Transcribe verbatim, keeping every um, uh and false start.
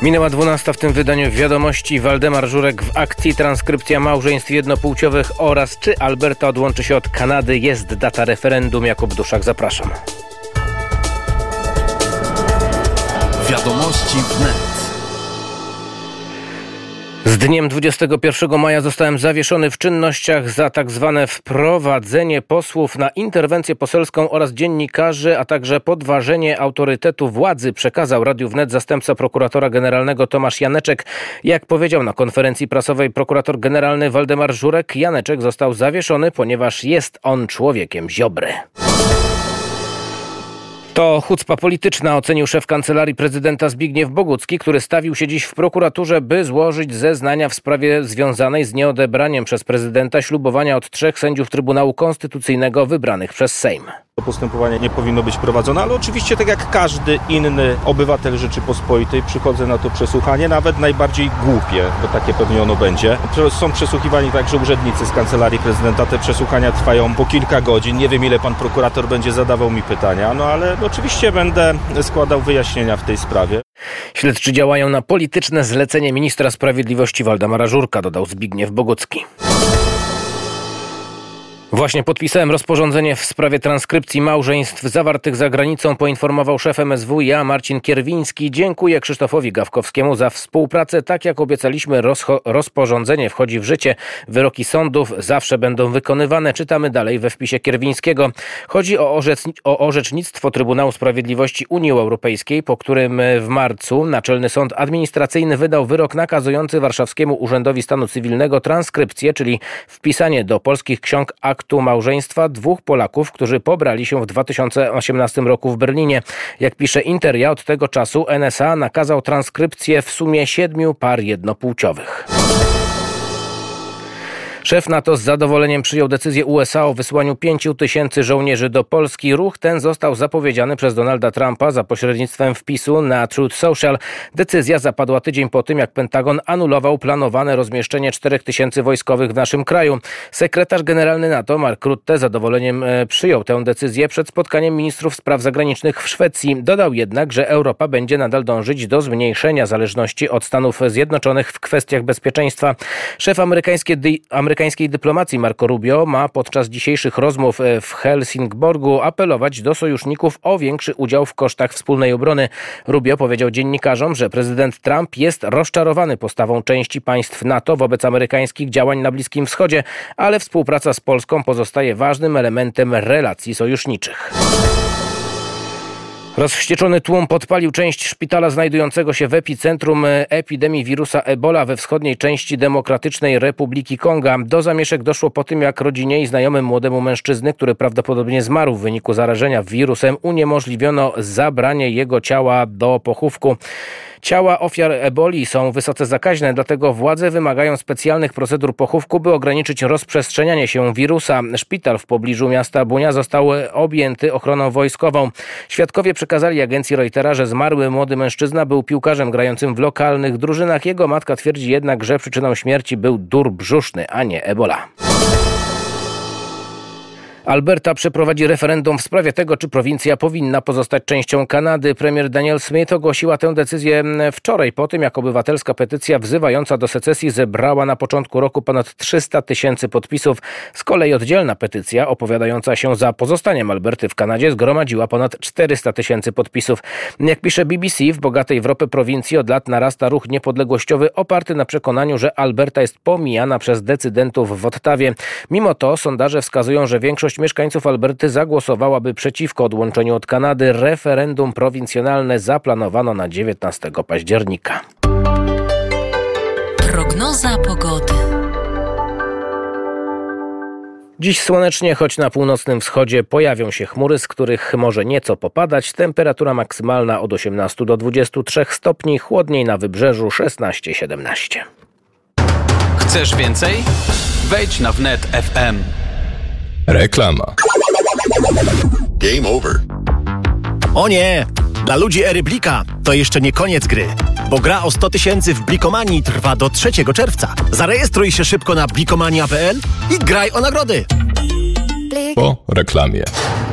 Minęła dwunasta w tym wydaniu Wiadomości. Waldemar Żurek w akcji. Transkrypcja małżeństw jednopłciowych oraz czy Alberta odłączy się od Kanady. Jest data referendum. Jakub Duszak, zapraszam. Wiadomości wnet. Z dniem dwudziestego pierwszego maja zostałem zawieszony w czynnościach za tak zwane wprowadzenie posłów na interwencję poselską oraz dziennikarzy, a także podważenie autorytetu władzy, przekazał Radiu Wnet zastępca prokuratora generalnego Tomasz Janeczek. Jak powiedział na konferencji prasowej prokurator generalny Waldemar Żurek, Janeczek został zawieszony, ponieważ jest on człowiekiem Ziobry. To chucpa polityczna, ocenił szef Kancelarii Prezydenta Zbigniew Bogucki, który stawił się dziś w prokuraturze, by złożyć zeznania w sprawie związanej z nieodebraniem przez prezydenta ślubowania od trzech sędziów Trybunału Konstytucyjnego wybranych przez Sejm. To postępowanie nie powinno być prowadzone, ale oczywiście tak jak każdy inny obywatel Rzeczypospolitej przychodzę na to przesłuchanie, nawet najbardziej głupie, bo takie pewnie ono będzie. Są przesłuchiwani także urzędnicy z Kancelarii Prezydenta, te przesłuchania trwają po kilka godzin, nie wiem ile pan prokurator będzie zadawał mi pytania, no ale oczywiście będę składał wyjaśnienia w tej sprawie. Śledczy działają na polityczne zlecenie ministra sprawiedliwości Waldemara Żurka, dodał Zbigniew Bogucki. Właśnie podpisałem rozporządzenie w sprawie transkrypcji małżeństw zawartych za granicą, poinformował szef M S W i A Marcin Kierwiński. Dziękuję Krzysztofowi Gawkowskiemu za współpracę. Tak jak obiecaliśmy, rozcho- rozporządzenie wchodzi w życie. Wyroki sądów zawsze będą wykonywane. Czytamy dalej we wpisie Kierwińskiego. Chodzi o, orzec- o orzecznictwo Trybunału Sprawiedliwości Unii Europejskiej, po którym w marcu Naczelny Sąd Administracyjny wydał wyrok nakazujący Warszawskiemu Urzędowi Stanu Cywilnego transkrypcję, czyli wpisanie do polskich ksiąg aktu małżeństwa dwóch Polaków, którzy pobrali się w dwa tysiące osiemnastym roku w Berlinie. Jak pisze Interia, od tego czasu N S A nakazał transkrypcję w sumie siedmiu par jednopłciowych. Szef NATO z zadowoleniem przyjął decyzję U S A o wysłaniu pięciu tysięcy żołnierzy do Polski. Ruch ten został zapowiedziany przez Donalda Trumpa za pośrednictwem wpisu na Truth Social. Decyzja zapadła tydzień po tym, jak Pentagon anulował planowane rozmieszczenie czterech tysięcy wojskowych w naszym kraju. Sekretarz generalny NATO Mark Rutte z zadowoleniem przyjął tę decyzję przed spotkaniem ministrów spraw zagranicznych w Szwecji. Dodał jednak, że Europa będzie nadal dążyć do zmniejszenia zależności od Stanów Zjednoczonych w kwestiach bezpieczeństwa. Szef amerykańskiej dy- amerykańskiej dyplomacji Marco Rubio ma podczas dzisiejszych rozmów w Helsingborgu apelować do sojuszników o większy udział w kosztach wspólnej obrony. Rubio powiedział dziennikarzom, że prezydent Trump jest rozczarowany postawą części państw NATO wobec amerykańskich działań na Bliskim Wschodzie, ale współpraca z Polską pozostaje ważnym elementem relacji sojuszniczych. Rozwścieczony tłum podpalił część szpitala znajdującego się w epicentrum epidemii wirusa Ebola we wschodniej części Demokratycznej Republiki Konga. Do zamieszek doszło po tym, jak rodzinie i znajomym młodemu mężczyzny, który prawdopodobnie zmarł w wyniku zarażenia wirusem, uniemożliwiono zabranie jego ciała do pochówku. Ciała ofiar eboli są wysoce zakaźne, dlatego władze wymagają specjalnych procedur pochówku, by ograniczyć rozprzestrzenianie się wirusa. Szpital w pobliżu miasta Bunia został objęty ochroną wojskową. Świadkowie przekazali agencji Reutera, że zmarły młody mężczyzna był piłkarzem grającym w lokalnych drużynach. Jego matka twierdzi jednak, że przyczyną śmierci był dur brzuszny, a nie ebola. Alberta przeprowadzi referendum w sprawie tego, czy prowincja powinna pozostać częścią Kanady. Premier Danielle Smith ogłosiła tę decyzję wczoraj po tym, jak obywatelska petycja wzywająca do secesji zebrała na początku roku ponad trzysta tysięcy podpisów. Z kolei oddzielna petycja opowiadająca się za pozostaniem Alberty w Kanadzie zgromadziła ponad czterysta tysięcy podpisów. Jak pisze B B C, w bogatej w ropę prowincji od lat narasta ruch niepodległościowy oparty na przekonaniu, że Alberta jest pomijana przez decydentów w Ottawie. Mimo to sondaże wskazują, że większość mieszkańców Alberty zagłosowałaby przeciwko odłączeniu od Kanady. Referendum prowincjonalne zaplanowano na dziewiętnastego października. Prognoza pogody. Dziś słonecznie, choć na północnym wschodzie pojawią się chmury, z których może nieco popadać. Temperatura maksymalna od osiemnastu do dwudziestu trzech stopni, chłodniej na wybrzeżu szesnaście siedemnaście. Chcesz więcej? Wejdź na wnet kropka f m. Reklama. Game over. O nie! Dla ludzi Eryblika to jeszcze nie koniec gry, bo gra o sto tysięcy w Blikomanii trwa do trzeciego czerwca. Zarejestruj się szybko na blikomania kropka p l i graj o nagrody. Po reklamie.